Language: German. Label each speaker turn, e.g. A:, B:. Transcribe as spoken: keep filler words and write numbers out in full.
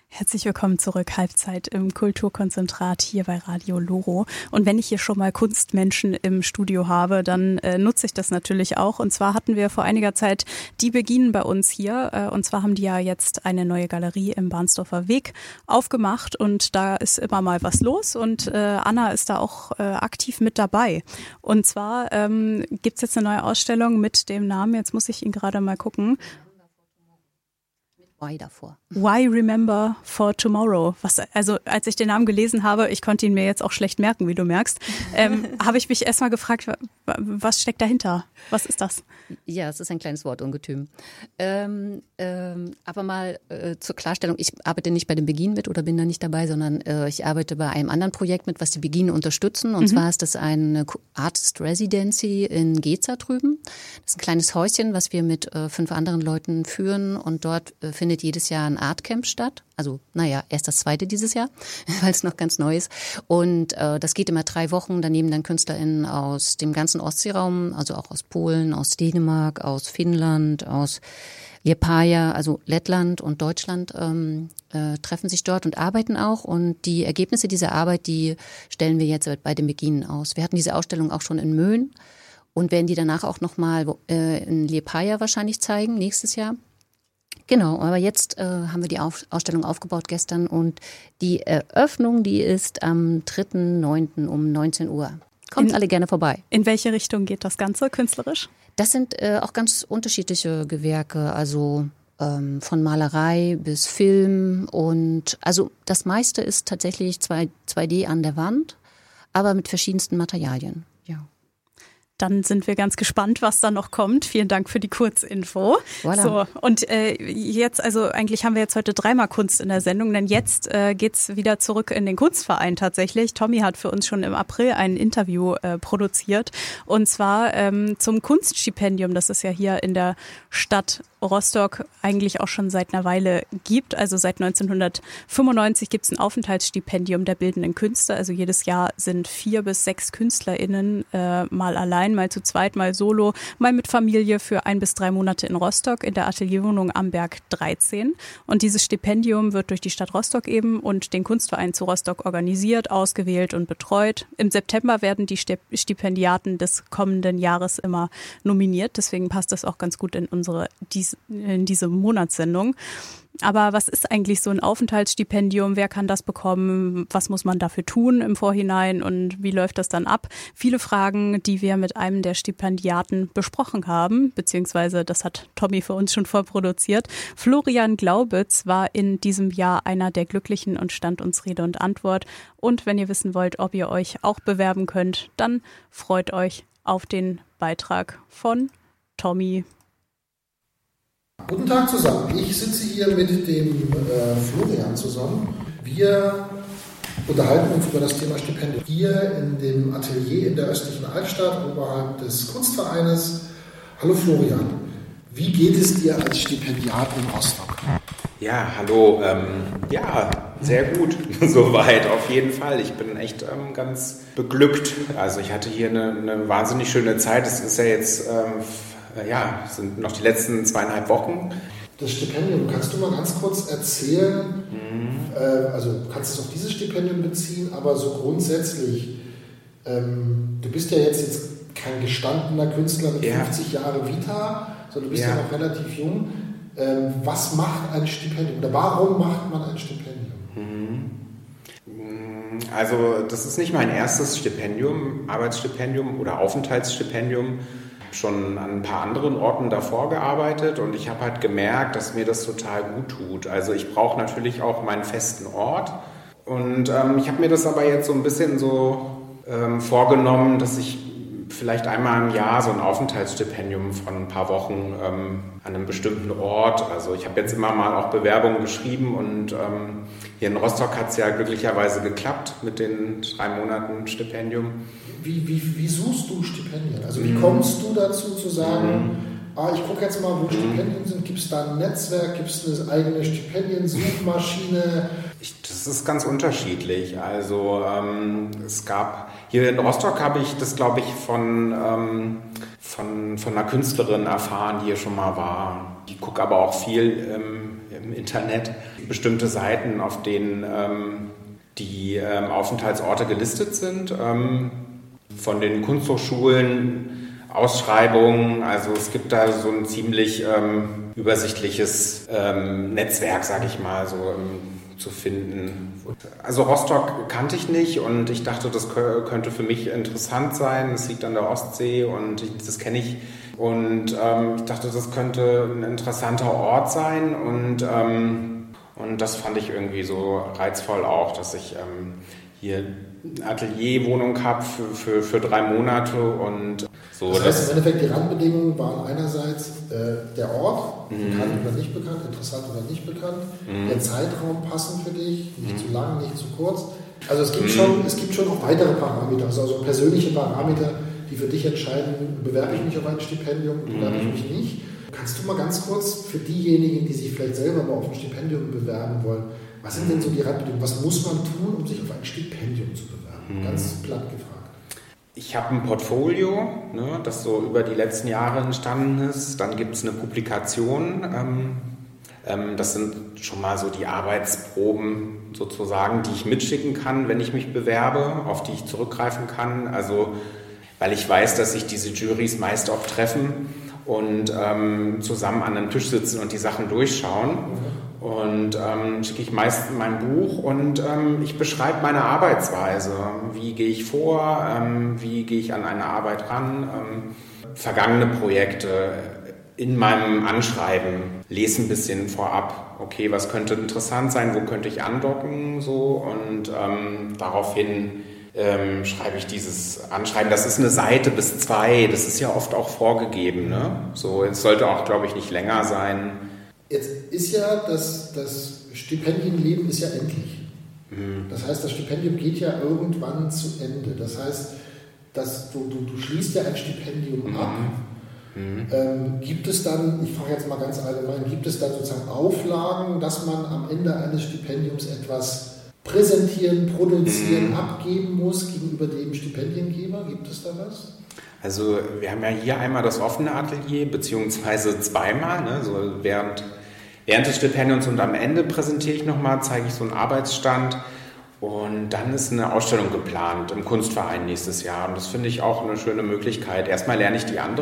A: Herzlich willkommen zurück, Halbzeit im Kulturkonzentrat hier bei Radio Loro. Und wenn ich hier schon mal Kunstmenschen im Studio habe, dann äh, nutze ich das natürlich auch. Und zwar hatten wir vor einiger Zeit die Beginen bei uns hier. Äh, und zwar haben die ja jetzt eine neue Galerie im Bahnsdorfer Weg aufgemacht. Und da ist immer mal was los. Und äh, Anna ist da auch äh, aktiv mit dabei. Und zwar ähm, gibt es jetzt eine neue Ausstellung mit dem Namen, jetzt muss ich ihn gerade mal gucken,
B: Why davor.
A: Why Remember for Tomorrow. Was, also als ich den Namen gelesen habe, ich konnte ihn mir jetzt auch schlecht merken, wie du merkst, ähm, habe ich mich erstmal gefragt, was steckt dahinter? Was ist das?
B: Ja, es ist ein kleines Wortungetüm. Ähm, ähm, aber mal äh, zur Klarstellung, ich arbeite nicht bei den Beginen mit oder bin da nicht dabei, sondern äh, ich arbeite bei einem anderen Projekt mit, was die Beginen unterstützen. Und mhm. zwar ist das eine Artist Residency in Geza drüben. Das ist ein kleines Häuschen, was wir mit äh, fünf anderen Leuten führen, und dort äh, findet jedes Jahr ein Artcamp statt. Also, naja, erst das zweite dieses Jahr, weil es noch ganz neu ist. Und äh, das geht immer drei Wochen. Da nehmen dann KünstlerInnen aus dem ganzen Ostseeraum, also auch aus Polen, aus Dänemark, aus Finnland, aus Liepaja, also Lettland und Deutschland, ähm, äh, treffen sich dort und arbeiten auch. Und die Ergebnisse dieser Arbeit, die stellen wir jetzt bei den Beginen aus. Wir hatten diese Ausstellung auch schon in Möhn und werden die danach auch nochmal äh, in Liepaja wahrscheinlich zeigen, nächstes Jahr. Genau, aber jetzt äh, haben wir die Auf- Ausstellung aufgebaut gestern, und die Eröffnung, die ist am dritten neunten um neunzehn Uhr. Kommt in, alle gerne vorbei.
A: In welche Richtung geht das Ganze künstlerisch?
B: Das sind äh, auch ganz unterschiedliche Gewerke, also ähm, von Malerei bis Film, und also das meiste ist tatsächlich zwei D an der Wand, aber mit verschiedensten Materialien, ja.
A: Dann sind wir ganz gespannt, was da noch kommt. Vielen Dank für die Kurzinfo.
B: Voilà.
A: So, und äh, jetzt, also eigentlich haben wir jetzt heute dreimal Kunst in der Sendung, denn jetzt äh, geht's wieder zurück in den Kunstverein tatsächlich. Tommy hat für uns schon im April ein Interview äh, produziert, und zwar ähm, zum Kunststipendium, das es ja hier in der Stadt Rostock eigentlich auch schon seit einer Weile gibt. Also seit neunzehnhundertfünfundneunzig gibt es ein Aufenthaltsstipendium der bildenden Künste. Also jedes Jahr sind vier bis sechs KünstlerInnen äh, mal allein, mal zu zweit, mal solo, mal mit Familie für ein bis drei Monate in Rostock in der Atelierwohnung am Berg dreizehn. Und dieses Stipendium wird durch die Stadt Rostock eben und den Kunstverein zu Rostock organisiert, ausgewählt und betreut. Im September werden die Stipendiaten des kommenden Jahres immer nominiert. Deswegen passt das auch ganz gut in unsere dies, in diese Monatssendung. Aber was ist eigentlich so ein Aufenthaltsstipendium? Wer kann das bekommen? Was muss man dafür tun im Vorhinein? Und wie läuft das dann ab? Viele Fragen, die wir mit einem der Stipendiaten besprochen haben, beziehungsweise das hat Tommy für uns schon vorproduziert. Florian Glaubitz war in diesem Jahr einer der Glücklichen und stand uns Rede und Antwort. Und wenn ihr wissen wollt, ob ihr euch auch bewerben könnt, dann freut euch auf den Beitrag von Tommy.
C: Guten Tag zusammen. Ich sitze hier mit dem äh, Florian zusammen. Wir unterhalten uns über das Thema Stipendium. Hier in dem Atelier in der östlichen Altstadt oberhalb des Kunstvereines. Hallo Florian, wie geht es dir als Stipendiat in Rostock?
D: Ja, hallo. Ähm, ja, sehr gut. Soweit, auf jeden Fall. Ich bin echt ähm, ganz beglückt. Also ich hatte hier eine, eine wahnsinnig schöne Zeit. Es ist ja jetzt... Ähm, Ja, sind noch die letzten zweieinhalb Wochen.
C: Das Stipendium, kannst du mal ganz kurz erzählen, mhm. äh, also du kannst es auf dieses Stipendium beziehen, aber so grundsätzlich, ähm, du bist ja jetzt, jetzt kein gestandener Künstler mit ja. fünfzig Jahre Vita, sondern du bist ja, ja noch relativ jung. Ähm, was macht ein Stipendium oder warum macht man ein Stipendium?
D: Mhm. Also das ist nicht mein erstes Stipendium, Arbeitsstipendium oder Aufenthaltsstipendium. Schon an ein paar anderen Orten davor gearbeitet, und ich habe halt gemerkt, dass mir das total gut tut. Also ich brauche natürlich auch meinen festen Ort, und ähm, ich habe mir das aber jetzt so ein bisschen so ähm, vorgenommen, dass ich vielleicht einmal im Jahr so ein Aufenthaltsstipendium von ein paar Wochen ähm, an einem bestimmten Ort. Also ich habe jetzt immer mal auch Bewerbungen geschrieben, und ähm, hier in Rostock hat es ja glücklicherweise geklappt mit den drei Monaten Stipendium.
C: Wie, wie, wie suchst du Stipendien? Also wie kommst du dazu zu sagen, mm. ah, ich gucke jetzt mal, wo mm. Stipendien sind. Gibt es da ein Netzwerk? Gibt es eine eigene Stipendiensuchmaschine?
D: Ich, das ist ganz unterschiedlich. Also ähm, es gab, hier in Rostock habe ich das, glaube ich, von, ähm, von, von einer Künstlerin erfahren, die hier schon mal war. Die guckt aber auch viel ähm, im Internet bestimmte Seiten, auf denen ähm, die ähm, Aufenthaltsorte gelistet sind. Ähm, von den Kunsthochschulen, Ausschreibungen, also es gibt da so ein ziemlich ähm, übersichtliches ähm, Netzwerk, sage ich mal, so ähm, zu finden. Also Rostock kannte ich nicht und ich dachte, das könnte für mich interessant sein. Es liegt an der Ostsee und ich, das kenne ich. Und ähm, ich dachte, das könnte ein interessanter Ort sein und, ähm, und das fand ich irgendwie so reizvoll auch, dass ich ähm, hier eine Atelierwohnung habe für, für, für drei Monate und so.
C: Das heißt, im Endeffekt, die Randbedingungen waren einerseits äh, der Ort, mhm. bekannt oder nicht bekannt, interessant oder nicht bekannt, mhm. der Zeitraum passend für dich, nicht mhm. zu lang, nicht zu kurz. Also es gibt, mhm. schon, es gibt schon auch weitere Parameter, also, also persönliche Parameter, die für dich entscheiden, bewerbe ich mich auf ein Stipendium, bewerbe ich mich nicht. Kannst du mal ganz kurz für diejenigen, die sich vielleicht selber mal auf ein Stipendium bewerben wollen, was sind denn so die Randbedingungen? Was muss man tun, um sich auf ein Stipendium zu bewerben? Ganz platt gefragt.
D: Ich habe ein Portfolio, ne, das so über die letzten Jahre entstanden ist. Dann gibt es eine Publikation. Ähm, ähm, das sind schon mal so die Arbeitsproben sozusagen, die ich mitschicken kann, wenn ich mich bewerbe, auf die ich zurückgreifen kann. Also weil ich weiß, dass sich diese Jurys meist auch treffen und ähm, zusammen an einem Tisch sitzen und die Sachen durchschauen. Und ähm, schicke ich meist mein Buch und ähm, ich beschreibe meine Arbeitsweise. Wie gehe ich vor? Ähm, wie gehe ich an eine Arbeit ran? Ähm, vergangene Projekte in meinem Anschreiben lese ein bisschen vorab. Okay, was könnte interessant sein? Wo könnte ich andocken? So und ähm, daraufhin ähm, schreibe ich dieses Anschreiben. Das ist eine Seite bis zwei. Das ist ja oft auch vorgegeben. Ne? So, es sollte auch, glaube ich, nicht länger sein.
C: Jetzt ist ja das, das Stipendienleben ist ja endlich. Mhm. Das heißt, das Stipendium geht ja irgendwann zu Ende. Das heißt, dass du, du, du schließt ja ein Stipendium mhm. ab. Mhm. Ähm, gibt es dann, ich frage jetzt mal ganz allgemein, gibt es dann sozusagen Auflagen, dass man am Ende eines Stipendiums etwas präsentieren, produzieren, mhm. abgeben muss gegenüber dem Stipendiengeber? Gibt es da was?
D: Also wir haben ja hier einmal das offene Atelier, beziehungsweise zweimal, ne, so während, während des Stipendiums und am Ende präsentiere ich nochmal, zeige ich so einen Arbeitsstand und dann ist eine Ausstellung geplant im Kunstverein nächstes Jahr und das finde ich auch eine schöne Möglichkeit. Erstmal lerne ich die andere